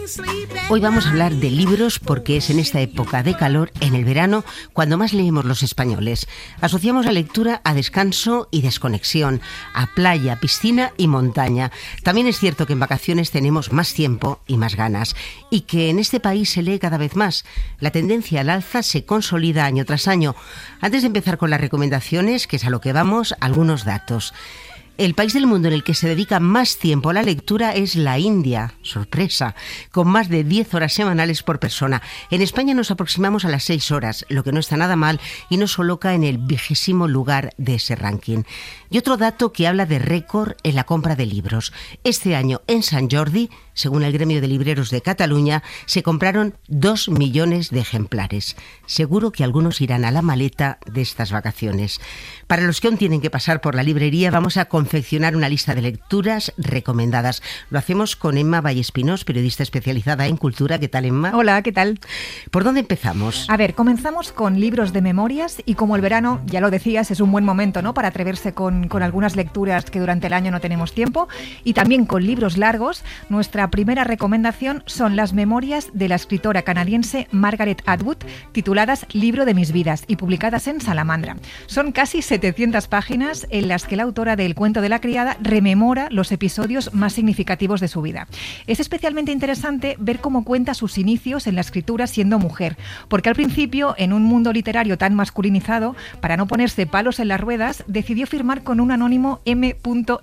Hoy vamos a hablar de libros porque es en esta época de calor, en el verano, cuando más leemos los españoles. Asociamos la lectura a descanso y desconexión, a playa, piscina y montaña. También es cierto que en vacaciones tenemos más tiempo y más ganas y que en este país se lee cada vez más. La tendencia al alza se consolida año tras año. Antes de empezar con las recomendaciones, que es a lo que vamos, algunos datos. El país del mundo en el que se dedica más tiempo a la lectura es la India, sorpresa, con más de 10 horas semanales por persona. En España nos aproximamos a las 6 horas, lo que no está nada mal y nos coloca en el 20º lugar de ese ranking. Y otro dato que habla de récord en la compra de libros. Este año en Sant Jordi, según el Gremio de Libreros de Cataluña, se compraron 2 millones de ejemplares. Seguro que algunos irán a la maleta de estas vacaciones. Para los que aún tienen que pasar por la librería, vamos a confeccionar una lista de lecturas recomendadas. Lo hacemos con Emma Vallespinós, periodista especializada en cultura. ¿Qué tal, Emma? Hola, ¿qué tal? ¿Por dónde empezamos? A ver, comenzamos con libros de memorias y como el verano, ya lo decías, es un buen momento, ¿no?, para atreverse con algunas lecturas que durante el año no tenemos tiempo, y también con libros largos. Nuestra primera recomendación son las memorias de la escritora canadiense Margaret Atwood, tituladas Libro de mis vidas y publicadas en Salamandra. Son casi 700 páginas en las que la autora del Cuento de la criada rememora los episodios más significativos de su vida. Es especialmente interesante ver cómo cuenta sus inicios en la escritura siendo mujer, porque al principio, en un mundo literario tan masculinizado, para no ponerse palos en las ruedas, decidió firmar con un anónimo M.E.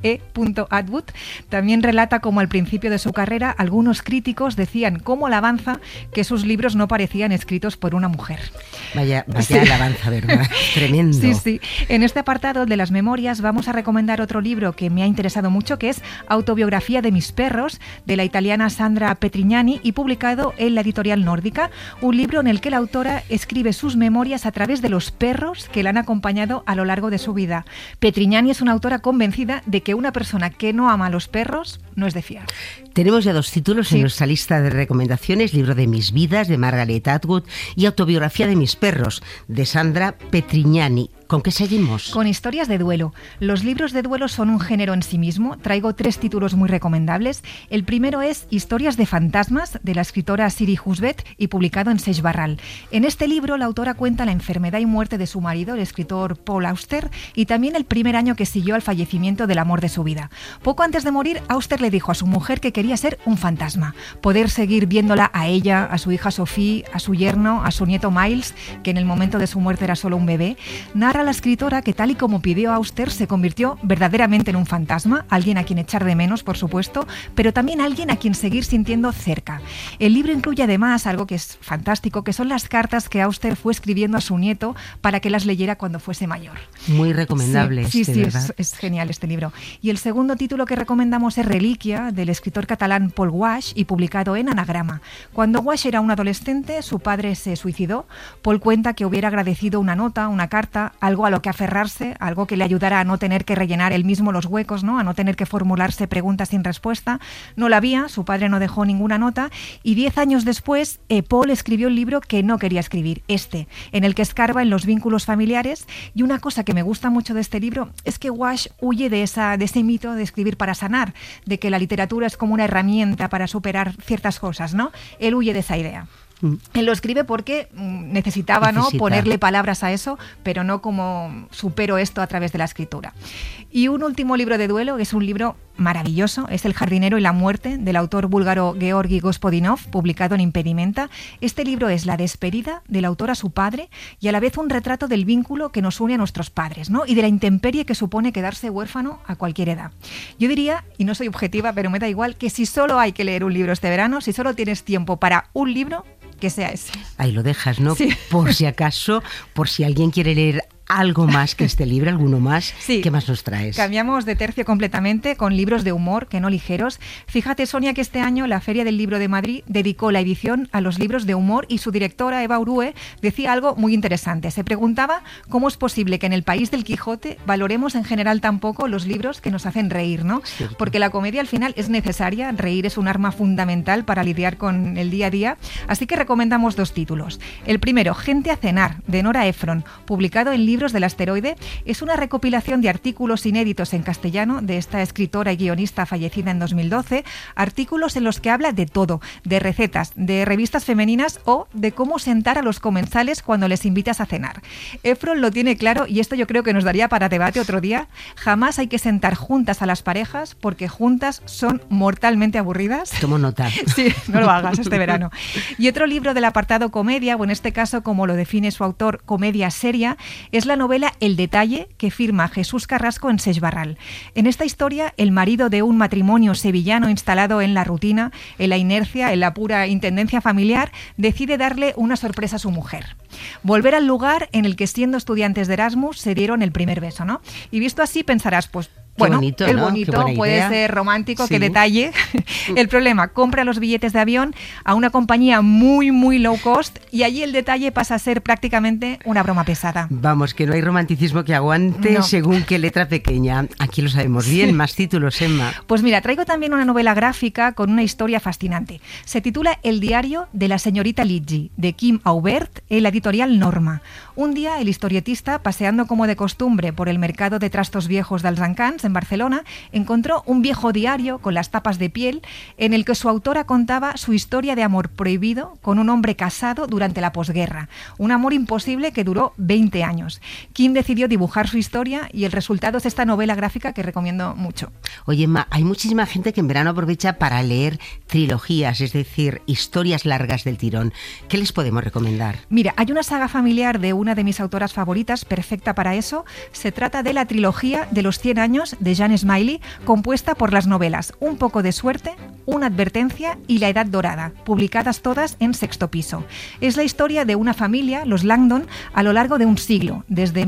Atwood. También relata cómo al principio de su carrera algunos críticos decían como alabanza que sus libros no parecían escritos por una mujer. Vaya sí. Alabanza, ¿verdad? Tremendo. Sí. En este apartado de las memorias vamos a recomendar otro libro que me ha interesado mucho, que es Autobiografía de mis perros, de la italiana Sandra Petrignani y publicado en la editorial Nórdica, un libro en el que la autora escribe sus memorias a través de los perros que la han acompañado a lo largo de su vida. Petrignani es una autora convencida de que una persona que no ama a los perros no es de fiar. Tenemos ya 2 títulos en nuestra lista de recomendaciones: Libro de mis vidas, de Margaret Atwood, y Autobiografía de mis perros, de Sandra Petrignani. ¿Con qué seguimos? Con historias de duelo. Los libros de duelo son un género en sí mismo. Traigo 3 títulos muy recomendables. El primero es Historias de fantasmas, de la escritora Siri Husbeth y publicado en Seix Barral. En este libro la autora cuenta la enfermedad y muerte de su marido, el escritor Paul Auster, y también el primer año que siguió al fallecimiento del amor de su vida. Poco antes de morir, Auster le dijo a su mujer que quería ser un fantasma, poder seguir viéndola a ella, a su hija Sophie, a su yerno, a su nieto Miles, que en el momento de su muerte era solo un bebé. Narra la escritora que, tal y como pidió Auster, se convirtió verdaderamente en un fantasma, alguien a quien echar de menos, por supuesto, pero también alguien a quien seguir sintiendo cerca. El libro incluye además algo que es fantástico, que son las cartas que Auster fue escribiendo a su nieto para que las leyera cuando fuese mayor. Muy recomendable. Sí, es genial este libro. Y el segundo título que recomendamos es Reliquia, del escritor catalán Paul Wash y publicado en Anagrama. Cuando Wash era un adolescente, su padre se suicidó. Paul cuenta que hubiera agradecido una nota, una carta, algo a lo que aferrarse, algo que le ayudara a no tener que rellenar él mismo los huecos, ¿no?, a no tener que formularse preguntas sin respuesta. No la había, su padre no dejó ninguna nota, y 10 años después Paul escribió el libro que no quería escribir, en el que escarba en los vínculos familiares. Y una cosa que me gusta mucho de este libro es que Wash huye de ese mito de escribir para sanar, de que la literatura es como una herramienta para superar ciertas cosas, ¿no? Él huye de esa idea. Él lo escribe porque necesitaba, ¿no?, ponerle palabras a eso, pero no como supero esto a través de la escritura. Y un último libro de duelo, es un libro maravilloso, es El jardinero y la muerte, del autor búlgaro Georgi Gospodinov, publicado en Impedimenta. Este libro es la despedida del autor a su padre y a la vez un retrato del vínculo que nos une a nuestros padres, ¿no?, y de la intemperie que supone quedarse huérfano a cualquier edad. Yo diría, y no soy objetiva, pero me da igual, que si solo hay que leer un libro este verano, si solo tienes tiempo para un libro, que sea ese. Ahí lo dejas, ¿no? Sí. Por si acaso, por si alguien quiere leer algo más que este libro, alguno más. Sí. ¿Qué más nos traes? Cambiamos de tercio completamente con libros de humor, que no ligeros. Fíjate, Sonia, que este año la Feria del Libro de Madrid dedicó la edición a los libros de humor y su directora, Eva Urue, decía algo muy interesante. Se preguntaba cómo es posible que en el país del Quijote valoremos en general tan poco los libros que nos hacen reír, ¿no? Cierto. Porque la comedia al final es necesaria, reír es un arma fundamental para lidiar con el día a día. Así que recomendamos 2 títulos. El primero, Gente a cenar, de Nora Ephron, publicado en Libros libros del asteroide es una recopilación de artículos inéditos en castellano de esta escritora y guionista fallecida en 2012, artículos en los que habla de todo, de recetas, de revistas femeninas o de cómo sentar a los comensales cuando les invitas a cenar. Efron lo tiene claro y esto yo creo que nos daría para debate otro día. Jamás hay que sentar juntas a las parejas porque juntas son mortalmente aburridas. Tomo nota. Sí, no lo hagas este verano. Y otro libro del apartado comedia, o en este caso como lo define su autor, comedia seria, es la novela El detalle, que firma Jesús Carrasco en Seix Barral. En esta historia, el marido de un matrimonio sevillano instalado en la rutina, en la inercia, en la pura intendencia familiar, decide darle una sorpresa a su mujer. Volver al lugar en el que, siendo estudiantes de Erasmus, se dieron el primer beso, ¿no? Y visto así pensarás, pues, bueno, bonito, es ¿no? bonito, puede ser romántico, sí. Qué detalle. El problema, compra los billetes de avión a una compañía muy, muy low cost y allí el detalle pasa a ser prácticamente una broma pesada. Vamos, que no hay romanticismo que aguante No. según qué letra pequeña. Aquí lo sabemos bien. Más títulos, Emma. Pues mira, traigo también una novela gráfica con una historia fascinante. Se titula El diario de la señorita Lidji, de Kim Aubert, en la editorial Norma. Un día, el historietista, paseando como de costumbre por el mercado de trastos viejos dels Encants, en Barcelona, encontró un viejo diario con las tapas de piel en el que su autora contaba su historia de amor prohibido con un hombre casado durante la posguerra. Un amor imposible que duró 20 años. Kim decidió dibujar su historia y el resultado es esta novela gráfica que recomiendo mucho. Oye, Emma, hay muchísima gente que en verano aprovecha para leer trilogías, es decir, historias largas del tirón. ¿Qué les podemos recomendar? Mira, hay una saga familiar de una de mis autoras favoritas, perfecta para eso. Se trata de la trilogía de los 100 años de Jean Smiley, compuesta por las novelas Un poco de suerte, Una advertencia y La edad dorada, publicadas todas en Sexto Piso. Es la historia de una familia, los Langdon, a lo largo de un siglo, desde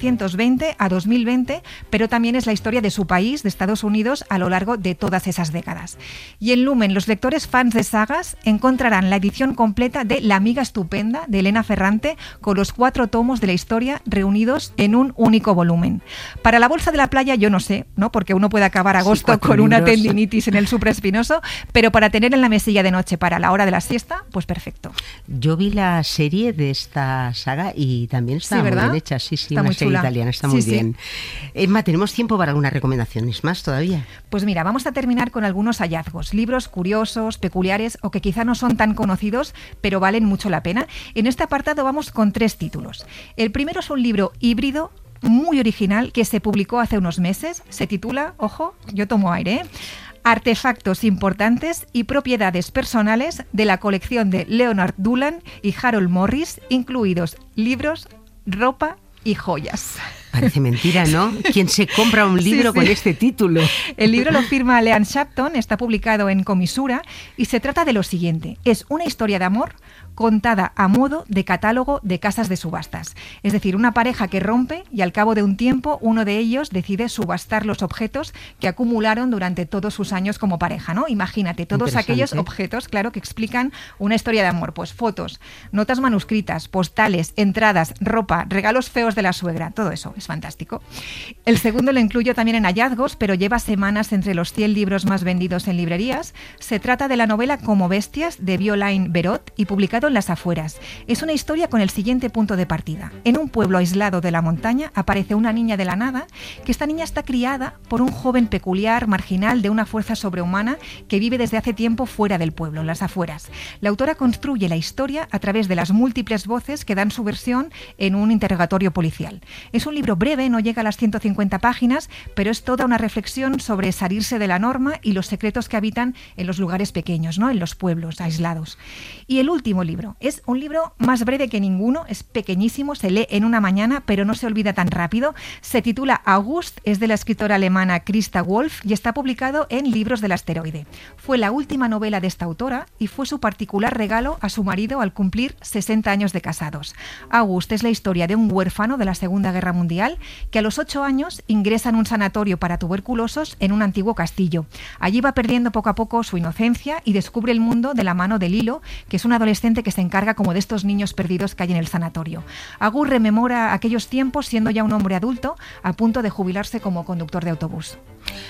1920 a 2020, pero también es la historia de su país, de Estados Unidos, a lo largo de todas esas décadas. Y en Lumen, los lectores fans de sagas encontrarán la edición completa de La amiga estupenda, de Elena Ferrante, con los 4 tomos de la historia reunidos en un único volumen. Para la bolsa de la playa yo no sé, ¿no? Porque uno puede acabar agosto con una tendinitis en el supraespinoso, pero para tener en la mesilla de noche para la hora de la siesta, pues perfecto. Yo vi la serie de esta saga y también está muy bien hecha. Sí, Está una muy serie chula. italiana, está muy bien. Emma, ¿tenemos tiempo para algunas recomendaciones más todavía? Pues mira, vamos a terminar con algunos hallazgos, libros curiosos, peculiares o que quizá no son tan conocidos, pero valen mucho la pena. En este apartado vamos con 3 títulos. El primero es un libro híbrido muy original que se publicó hace unos meses. Se titula, ojo, yo tomo aire, Artefactos importantes y propiedades personales de la colección de Leonard Doolan y Harold Morris, incluidos libros, ropa y joyas. Parece mentira, ¿no? ¿Quién se compra un libro con este título? El libro lo firma Leanne Shapton, está publicado en Comisura y se trata de lo siguiente. Es una historia de amor contada a modo de catálogo de casas de subastas. Es decir, una pareja que rompe y al cabo de un tiempo uno de ellos decide subastar los objetos que acumularon durante todos sus años como pareja, ¿no? Imagínate, todos aquellos objetos, claro, que explican una historia de amor. Pues fotos, notas manuscritas, postales, entradas, ropa, regalos feos de la suegra, todo eso. Es fantástico. El segundo lo incluyo también en hallazgos, pero lleva semanas entre los 100 libros más vendidos en librerías. Se trata de la novela Como bestias, de Violaine Berot, y publicado en Las Afueras. Es una historia con el siguiente punto de partida. En un pueblo aislado de la montaña aparece una niña de la nada, que esta niña está criada por un joven peculiar, marginal, de una fuerza sobrehumana, que vive desde hace tiempo fuera del pueblo, en las afueras. La autora construye la historia a través de las múltiples voces que dan su versión en un interrogatorio policial. Es un libro breve, no llega a las 150 páginas, pero es toda una reflexión sobre salirse de la norma y los secretos que habitan en los lugares pequeños, ¿no? En los pueblos aislados. Y el último libro es un libro más breve que ninguno, es pequeñísimo, se lee en una mañana, pero no se olvida tan rápido. Se titula August, es de la escritora alemana Christa Wolf y está publicado en Libros del Asteroide. Fue la última novela de esta autora y fue su particular regalo a su marido al cumplir 60 años de casados. August es la historia de un huérfano de la Segunda Guerra Mundial que a los 8 años ingresa en un sanatorio para tuberculosos en un antiguo castillo. Allí va perdiendo poco a poco su inocencia y descubre el mundo de la mano de Lilo, que es un adolescente que se encarga como de estos niños perdidos que hay en el sanatorio. August rememora aquellos tiempos siendo ya un hombre adulto a punto de jubilarse como conductor de autobús.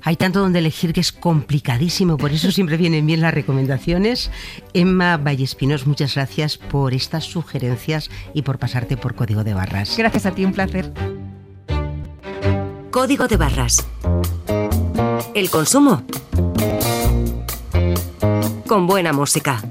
Hay tanto donde elegir que es complicadísimo, por eso siempre vienen bien las recomendaciones. Emma Vallespinós, muchas gracias por estas sugerencias y por pasarte por Código de Barras. Gracias a ti, un placer. Código de Barras. El consumo con buena música.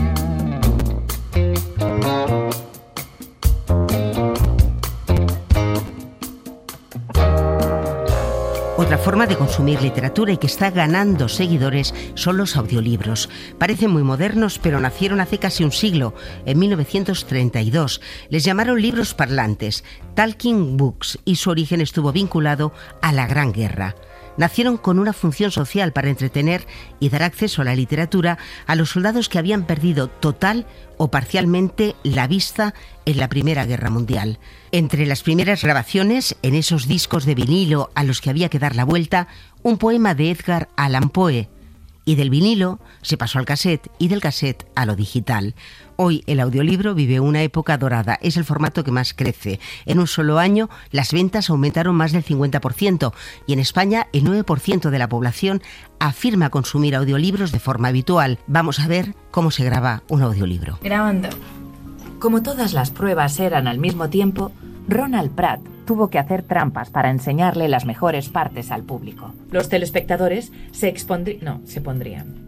Otra forma de consumir literatura y que está ganando seguidores son los audiolibros. Parecen muy modernos, pero nacieron hace casi un siglo, en 1932. Les llamaron libros parlantes, talking books, y su origen estuvo vinculado a la Gran Guerra. Nacieron con una función social para entretener y dar acceso a la literatura a los soldados que habían perdido total o parcialmente la vista en la Primera Guerra Mundial. Entre las primeras grabaciones, en esos discos de vinilo a los que había que dar la vuelta, un poema de Edgar Allan Poe. Y del vinilo se pasó al cassette y del cassette a lo digital. Hoy el audiolibro vive una época dorada, es el formato que más crece. En un solo año las ventas aumentaron más del 50% y en España el 9% de la población afirma consumir audiolibros de forma habitual. Vamos a ver cómo se graba un audiolibro. Grabando. Como todas las pruebas eran al mismo tiempo, Ronald Pratt tuvo que hacer trampas para enseñarle las mejores partes al público. Los telespectadores se pondrían.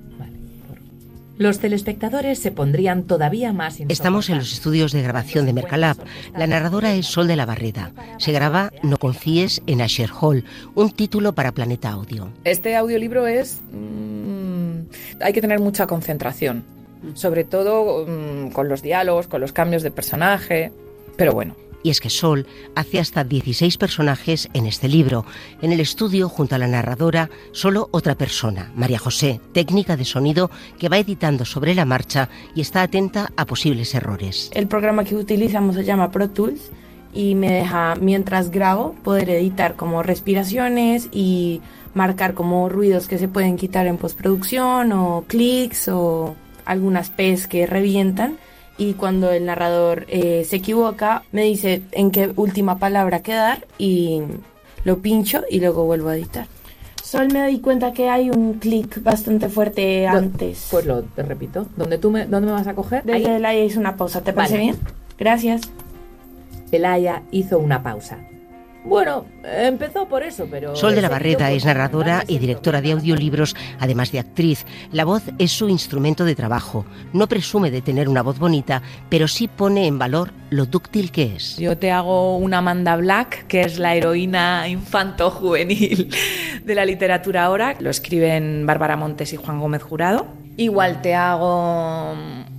Los telespectadores se pondrían todavía más insoportables. Estamos en los estudios de grabación de Mercalab. La narradora es Sol de la Barreda. Se graba No confíes en Asher Hall, un título para Planeta Audio. Este audiolibro es... hay que tener mucha concentración, sobre todo con los diálogos, con los cambios de personaje, pero bueno. Y es que Sol hace hasta 16 personajes en este libro. En el estudio, junto a la narradora, solo otra persona, María José, técnica de sonido que va editando sobre la marcha y está atenta a posibles errores. El programa que utilizamos se llama Pro Tools y me deja, mientras grabo, poder editar como respiraciones y marcar como ruidos que se pueden quitar en postproducción o clics o algunas P's que revientan. Y cuando el narrador se equivoca, me dice en qué última palabra quedar y lo pincho y luego vuelvo a editar. Solo me doy cuenta que hay un clic bastante fuerte antes. Pues te repito. ¿Dónde me vas a coger? Desde el Aya hizo una pausa, ¿te parece bien? Gracias. El Aya hizo una pausa. Bueno, empezó por eso, pero... Sol de la Barreda es narradora y directora de audiolibros, además de actriz. La voz es su instrumento de trabajo. No presume de tener una voz bonita, pero sí pone en valor lo dúctil que es. Yo te hago una Amanda Black, que es la heroína infanto-juvenil de la literatura ahora. Lo escriben Bárbara Montes y Juan Gómez Jurado. Igual te hago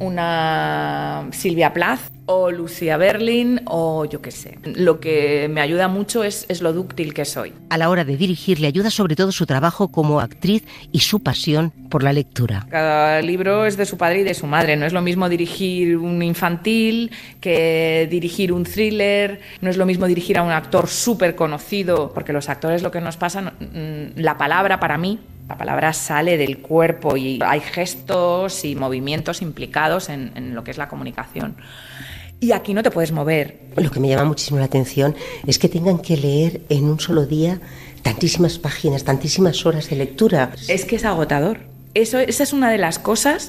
una Silvia Plath o Lucía Berlin o yo qué sé. Lo que me ayuda mucho es lo dúctil que soy. A la hora de dirigir le ayuda sobre todo su trabajo como actriz y su pasión por la lectura. Cada libro es de su padre y de su madre. No es lo mismo dirigir un infantil que dirigir un thriller. No es lo mismo dirigir a un actor súper conocido, porque los actores lo que nos pasa, la palabra para mí, la palabra sale del cuerpo y hay gestos y movimientos implicados en lo que es la comunicación. Y aquí no te puedes mover. Lo que me llama muchísimo la atención es que tengan que leer en un solo día tantísimas páginas, tantísimas horas de lectura. Es que es agotador. Esa es una de las cosas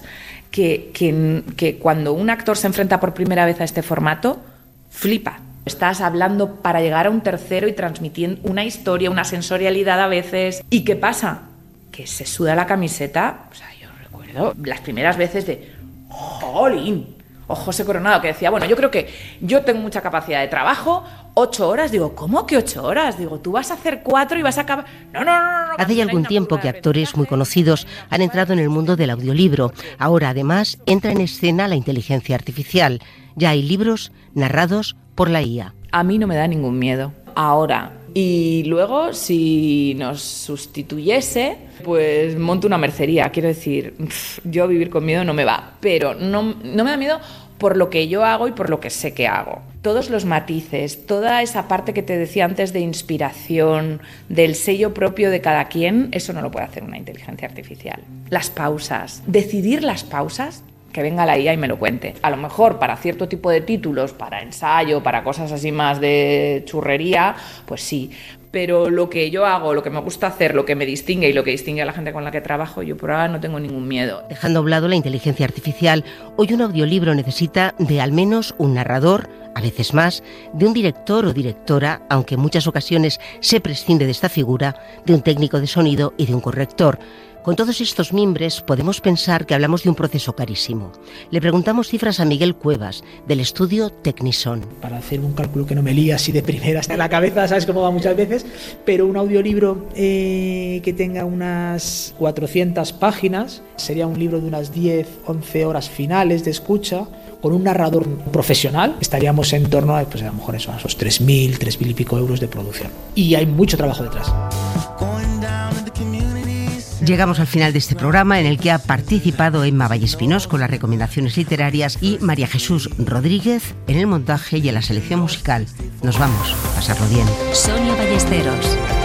que cuando un actor se enfrenta por primera vez a este formato, flipa. Estás hablando para llegar a un tercero y transmitiendo una historia, una sensorialidad a veces. ¿Y qué pasa? Que se suda la camiseta. O sea, yo recuerdo las primeras veces de ¡jolín! O José Coronado, que decía, bueno, yo creo que yo tengo mucha capacidad de trabajo, 8 horas. Digo, ¿cómo que 8 horas? Digo, tú vas a hacer 4 y vas a acabar... No. Hace ya algún tiempo que actores muy conocidos han entrado en el mundo del audiolibro. Ahora, además, entra en escena la inteligencia artificial. Ya hay libros narrados por la IA. A mí no me da ningún miedo. Ahora... Y luego, si nos sustituyese, pues monto una mercería. Quiero decir, yo vivir con miedo no me va. Pero no me da miedo por lo que yo hago y por lo que sé que hago. Todos los matices, toda esa parte que te decía antes de inspiración, del sello propio de cada quien, eso no lo puede hacer una inteligencia artificial. Las pausas, decidir las pausas, que venga la IA y me lo cuente. A lo mejor para cierto tipo de títulos, para ensayo, para cosas así más de churrería, pues sí. pero lo que yo hago, lo que me gusta hacer, lo que me distingue y lo que distingue a la gente con la que trabajo, yo por ahora no tengo ningún miedo. Dejando a un lado la inteligencia artificial, hoy un audiolibro necesita de al menos un narrador, a veces más, de un director o directora, aunque en muchas ocasiones se prescinde de esta figura, de un técnico de sonido y de un corrector. Con todos estos mimbres podemos pensar que hablamos de un proceso carísimo. Le preguntamos cifras a Miguel Cuevas, del estudio Technison. Para hacer un cálculo que no me lía así de primeras en la cabeza, sabes cómo va muchas veces, pero un audiolibro que tenga unas 400 páginas, sería un libro de unas 10-11 horas finales de escucha, con un narrador profesional, estaríamos en torno a, pues a lo mejor eso, a esos 3.000 y pico euros de producción. Y hay mucho trabajo detrás. Llegamos al final de este programa en el que ha participado Emma Vallespinós con las recomendaciones literarias y María Jesús Rodríguez en el montaje y en la selección musical. Nos vamos, pasarlo bien. Sonia Ballesteros.